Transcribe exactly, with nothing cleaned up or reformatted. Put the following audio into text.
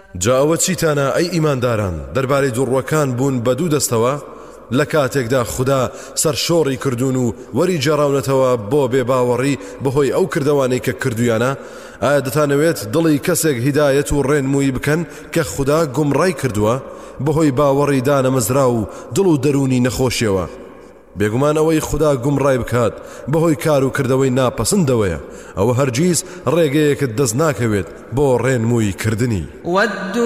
جاوە چیتانە ئەی ئیمانداران دەربارەی دوڕوەکان بوون بە دوو دەستەوە لە کاتێکدا خوددا سەرشۆڕی کردوون و وەری جێڕاونەتەوە بۆ بێباوەڕی بەهۆی ئەو کردەوانەی کە کردویانە. ئایا دەتانەوێت دڵی کەسێک هیدایەت و ڕێنمووی بکەن کە خوددا گومڕای کردووە بەهۆی باوەڕی دانەمەزرا و دڵ و دەرونی نەخۆشیەوە؟ بێگومان ئەوەی خوددا گومڕای بکات بەهۆی کار و کردەوەی ناپەسەندەوەیە، ئەوە هەرگیز ڕێگەیەکت دەست ناکەوێت بۆ ڕێنمووی کردنی.